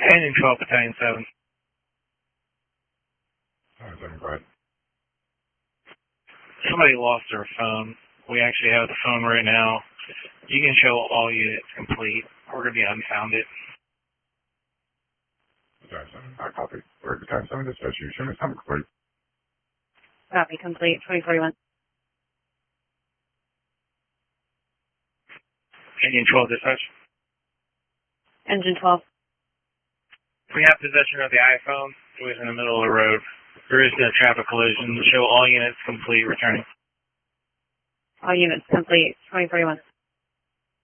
Engine 12, Battalion 7. Alright, 7, go ahead. Somebody lost their phone. We actually have the phone right now. You can show all units complete. We're going to be unfounded. Battalion 7, I copy. Where Battalion 7 dispatch you? Show me something complete. Copy, complete, 2041. Engine 12, dispatch. Engine 12. We have possession of the iPhone. It was in the middle of the road. There is no traffic collision. Show all units complete, returning. All units complete, 2041.